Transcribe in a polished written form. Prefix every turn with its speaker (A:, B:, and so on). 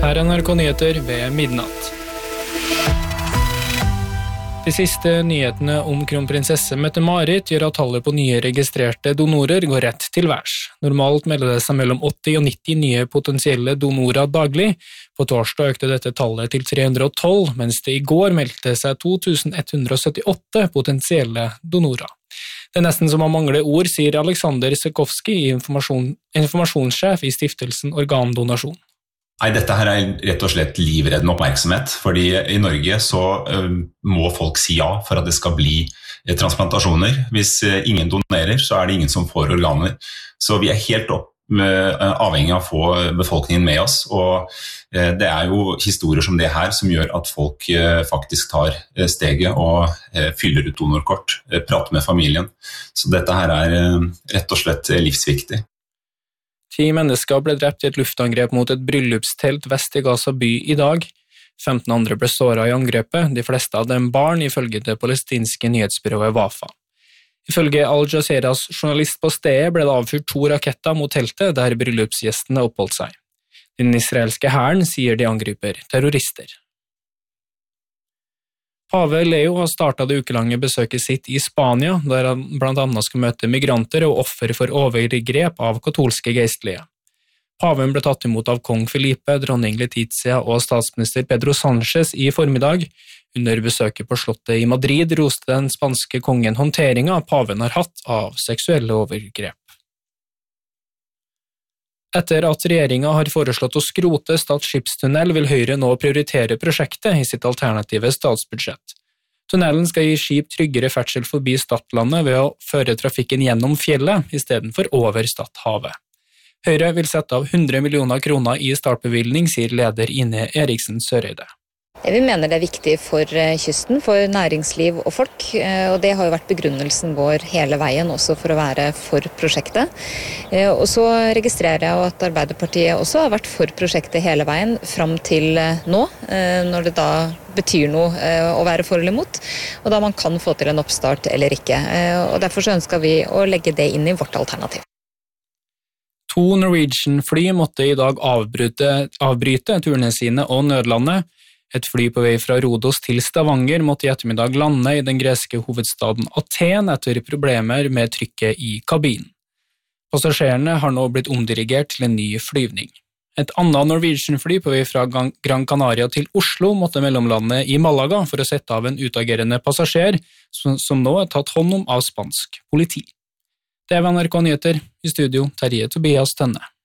A: Her NRK Nyheter ved midnatt. De siste nyhetene om kronprinsesse Mette-Marit gjør at tallet på nye registrerte donorer går rett til værs. Normalt melder det seg mellom 80 og 90 nye potensielle donorer daglig. På torsdag økte dette tallet til 312, mens det i går meldte seg 2178 potensielle donorer. Det nesten som å mangle ord, sier Alexander Sekowski, informasjonssjef i stiftelsen Organdonasjon.
B: Nei, dette her rett og slett livreddende oppmerksomhet, fordi i Norge så må folk si ja for at det skal bli transplantasjoner. Hvis ingen donerer, så det ingen som får organer. Så vi helt avhengig av å få befolkningen med oss, og det jo historier som det her som gjør at folk faktisk tar steget og fyller ut donorkort, prater med familien. Så dette her rett og slett livsviktig.
A: 10 mennesker ble drept i et luftangrep mot et bryllupstelt vest i Gaza by i dag. 15 andre ble såret i angrepet, de fleste av dem barn, ifølge det palestinske nyhetsbyrået Wafa. Ifølge Al Jazeeras journalist på stedet ble det avfyrt 2 raketter mot teltet der bryllupsgjestene oppholdt seg. Den israelske hæren sier de angriper terrorister. Pave Leo har startet det ukelange besøket sitt i Spania, der han blant annet skal møte migranter og offer for overgrep av katolske geistlige. Paven ble tatt imot av kong Felipe, dronning Letizia og statsminister Pedro Sánchez i formiddag. Under besøket på slottet i Madrid roste den spanske kongen håndteringen paven har hatt av seksuelle overgrep. Etter at regjeringen har foreslått å skrote Stad skipstunnel, vil Høyre nå prioritere prosjektet i sitt alternative statsbudsjett. Tunnelen skal gi skip tryggere ferdsel forbi Stadlandet ved å føre trafikken gjennom fjellet i stedet for over Stadhavet. Høyre vil sette av 100 millioner kroner i startbevilgning, sier leder Ine Eriksen Søreide.
C: Vi mener det viktig for kysten, for næringsliv og folk, og det har jo vært begrunnelsen vår hele veien også for å være for prosjektet. Og så registrerer jeg at Arbeiderpartiet også har vært for prosjektet hele veien fram til nå, når det da betyr noe å være for eller imot, og da man kan få til en oppstart eller ikke. Og derfor så ønsker vi å legge det inn i vårt alternativ.
A: 2 Norwegian-fly måtte i dag avbryte turene sine og nødlandet. Et fly på vei fra Rodos til Stavanger måtte i ettermiddag lande i den greske hovedstaden Aten etter problemer med trykket i kabinen. Passasjerene har nå blitt omdirigert til en ny flyvning. Et annet Norwegian-fly på vei fra Gran Canaria til Oslo måtte mellomlande i Malaga for å sette av en utagerende passasjer, som nå tatt hånd om av spansk politi. Det var NRK Nyheter, i studio Terje Tobias Tønne.